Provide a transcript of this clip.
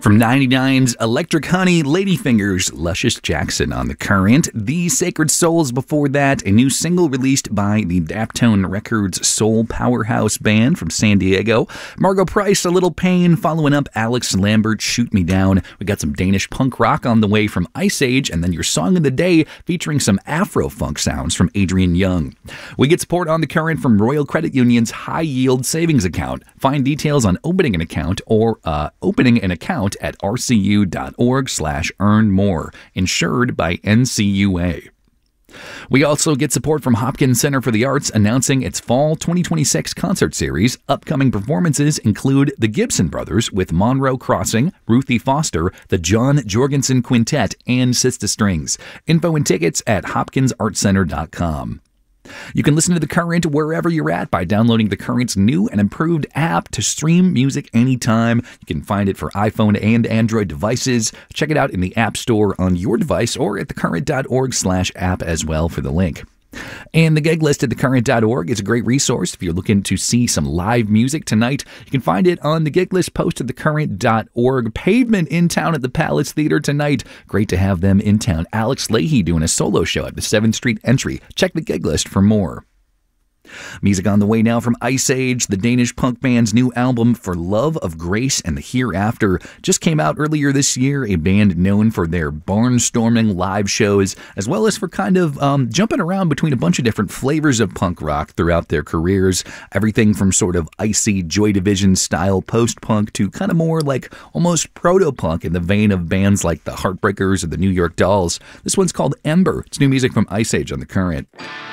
From 99's Electric Honey, Ladyfingers, Luscious Jackson on The Current. The Sacred Souls before that, a new single released by the Daptone Records soul powerhouse band from San Diego. Margo Price, A Little Pain, following up Alex Lambert, Shoot Me Down. We got some Danish punk rock on the way from Ice Age, and then your song of the day featuring some Afro-funk sounds from Adrian Young. We get support on The Current from Royal Credit Union's High Yield Savings Account. Find details on opening an account at rcu.org/earnmore, insured by NCUA. We also get support from Hopkins Center for the Arts announcing its fall 2026 concert series. Upcoming performances include the Gibson Brothers with Monroe Crossing, Ruthie Foster, the John Jorgensen Quintet, and Sista Strings. Info and tickets at hopkinsartcenter.com. You can listen to The Current wherever you're at by downloading The Current's new and improved app to stream music anytime. You can find it for iPhone and Android devices. Check it out in the App Store on your device or at thecurrent.org/app as well for the link. And the gig list at thecurrent.org is a great resource if you're looking to see some live music tonight. You can find it on the gig list post at thecurrent.org. Pavement in town at the Palace Theater tonight. Great to have them in town. Alex Leahy doing a solo show at the 7th Street Entry. Check the gig list for more. Music on the way now from Ice Age. The Danish punk band's new album, For Love of Grace and the Hereafter, just came out earlier this year. A band known for their barnstorming live shows, as well as for kind of jumping around between a bunch of different flavors of punk rock throughout their careers. Everything from sort of icy Joy Division style post-punk to kind of more like almost proto-punk in the vein of bands like the Heartbreakers or the New York Dolls. This one's called Ember. It's new music from Ice Age on The Current.